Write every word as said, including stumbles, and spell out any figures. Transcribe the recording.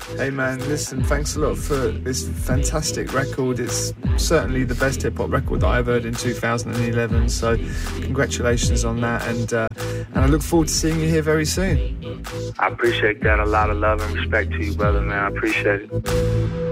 Hey man, listen, thanks a lot for this fantastic record. It's certainly the best hip-hop record that I've heard in two thousand eleven, so congratulations on that, and uh, and I look forward to seeing you here very soon. I appreciate that. A lot of love and respect to you, brother, man. I appreciate it.